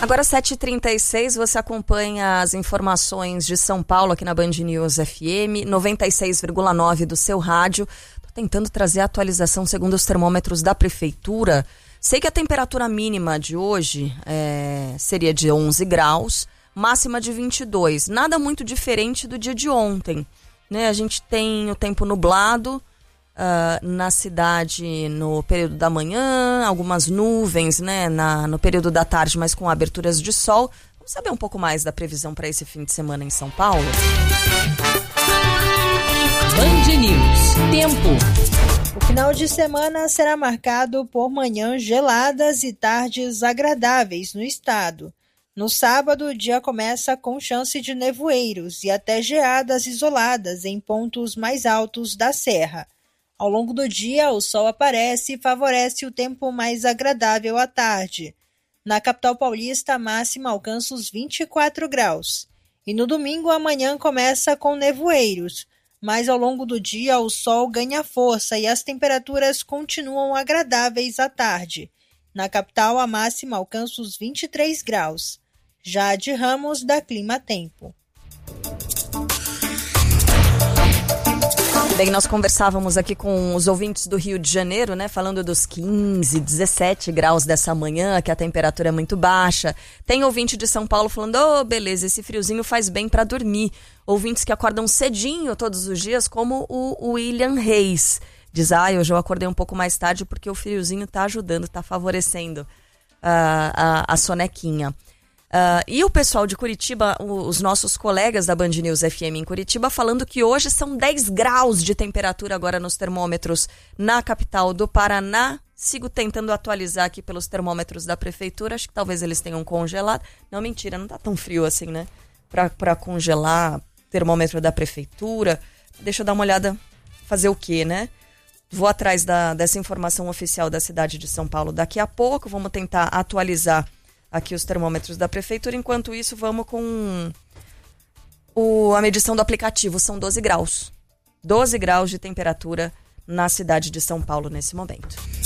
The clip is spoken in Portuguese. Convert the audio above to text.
Agora 7h36, você acompanha as informações de São Paulo aqui na Band News FM, 96,9 do seu rádio. Tô tentando trazer a atualização segundo os termômetros da prefeitura. Sei que a temperatura mínima de hoje seria de 11 graus, máxima de 22. Nada muito diferente do dia de ontem, né? A gente tem o tempo nublado na cidade no período da manhã, algumas nuvens, né, no período da tarde, mas com aberturas de sol. Vamos saber um pouco mais da previsão para esse fim de semana em São Paulo? Band News. Tempo. O final de semana será marcado por manhãs geladas e tardes agradáveis no estado. No sábado, o dia começa com chance de nevoeiros e até geadas isoladas em pontos mais altos da serra. Ao longo do dia, o sol aparece e favorece o tempo mais agradável à tarde. Na capital paulista, a máxima alcança os 24 graus. E no domingo, a manhã começa com nevoeiros, mas ao longo do dia o sol ganha força e as temperaturas continuam agradáveis à tarde. Na capital, a máxima alcança os 23 graus. Jade Ramos, da Clima Tempo. Bem, nós conversávamos aqui com os ouvintes do Rio de Janeiro, né, falando dos 15, 17 graus dessa manhã, que a temperatura é muito baixa. Tem ouvinte de São Paulo falando, beleza, esse friozinho faz bem para dormir. Ouvintes que acordam cedinho todos os dias, como o William Reis. Diz, hoje eu acordei um pouco mais tarde porque o friozinho tá ajudando, tá favorecendo a sonequinha. E o pessoal de Curitiba, os nossos colegas da Band News FM em Curitiba, falando que hoje são 10 graus de temperatura agora nos termômetros na capital do Paraná. Sigo tentando atualizar aqui pelos termômetros da prefeitura, acho que talvez eles tenham congelado. Não, mentira, não tá tão frio assim, né? Pra congelar termômetro da prefeitura. Deixa eu dar uma olhada, fazer o quê, né? Vou atrás dessa informação oficial da cidade de São Paulo daqui a pouco, vamos tentar atualizar aqui os termômetros da prefeitura. Enquanto isso, vamos com a medição do aplicativo. São 12 graus. 12 graus de temperatura na cidade de São Paulo nesse momento.